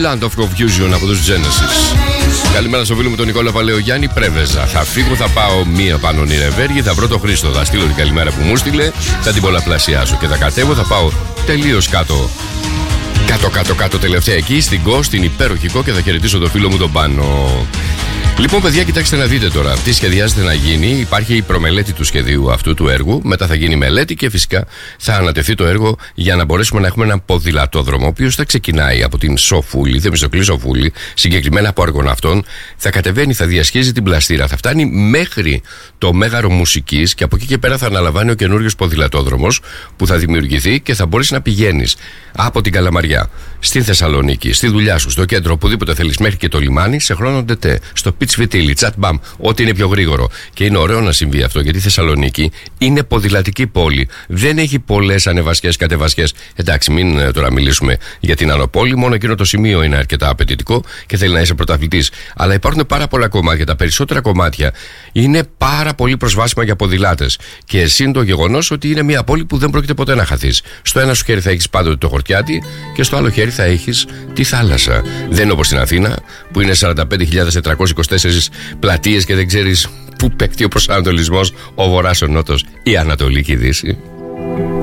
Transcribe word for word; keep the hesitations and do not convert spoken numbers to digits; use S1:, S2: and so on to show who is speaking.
S1: Land of Confusion από τους Genesis. Καλημέρα στο φίλο μου τον Νικόλα Παλαιογιάννη. Πρέβεζα. Θα φύγω, θα πάω μία πάνω Νιρεβέργη, θα βρω τον Χρήστο. Θα στείλω την καλημέρα που μου στείλε, θα την πολλαπλασιάσω και θα κατέβω, θα πάω τελείως κάτω. Κάτω, κάτω, κάτω, τελευταία εκεί, στην Κο, στην υπέροχη Κο και θα χαιρετήσω τον φίλο μου τον Πάνο. Λοιπόν, παιδιά, κοιτάξτε να δείτε τώρα τι σχεδιάζεται να γίνει. Υπάρχει η προμελέτη του σχεδίου αυτού του έργου. Μετά θα γίνει η μελέτη και φυσικά θα ανατεθεί το έργο για να μπορέσουμε να έχουμε ένα ποδηλατόδρομο, ο οποίος θα ξεκινάει από την Σοφούλη, Θεμιστοκλή Σοφούλη, συγκεκριμένα από Αργοναυτών. Θα κατεβαίνει, θα διασχίζει την Πλαστήρα, θα φτάνει μέχρι το Μέγαρο Μουσικής και από εκεί και πέρα θα αναλαμβάνει ο καινούριος ποδηλατόδρομος που θα δημιουργηθεί και θα μπορείς να πηγαίνεις από την Καλαμαριά στην Θεσσαλονίκη, στη δουλειά σου, στο κέντρο, οπουδήποτε θέλεις, μέχρι και το λιμάνι, σε χρόνο ντετέ, στο Πιτσβιτήλι, τσατ μπαμ, ό,τι είναι πιο γρήγορο. Και είναι ωραίο να συμβεί αυτό, γιατί η Θεσσαλονίκη είναι ποδηλατική πόλη. Δεν έχει πολλές ανεβασιές, κατεβασιές. Εντάξει, μην τώρα μιλήσουμε για την Ανοπόλη, μόνο εκείνο το σημείο είναι αρκετά απαιτητικό και θέλει να είσαι πρωταθλητής. Αλλά υπάρχουν πάρα πολλά κομμάτια. Τα περισσότερα κομμάτια είναι πάρα πολύ προσβάσιμα για ποδηλάτες. Και εσύ το γεγονός ότι είναι μια πόλη που δεν πρόκειται ποτέ να χαθείς. Στο ένα σου χέρι θα έχεις πάντοτε το χορτιάτι και στο άλλο χέρι θα έχεις τη θάλασσα. Δεν είναι όπως στην Αθήνα που είναι σαράντα πέντε χιλιάδες τετρακόσιες είκοσι τέσσερις πλατείες και δεν ξέρεις πού παίκει ο προσανατολισμός, ο βορράς, ο νότος, η Ανατολή και η Δύση.